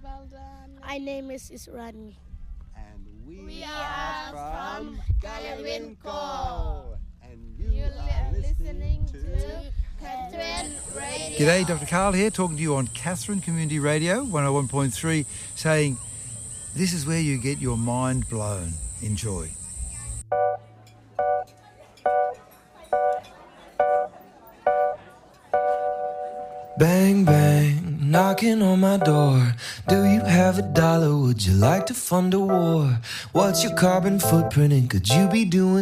Well done. My name is Israni. And we are from Galawinko. And you are are listening to Catherine Radio. G'day, Dr. Carl here, talking to you on Catherine Community Radio, 101.3, saying this is where you get your mind blown. Enjoy. Bang, bang, knocking on my door. Do you have $1? Would you like to fund a war? What's your carbon footprint and could you be doing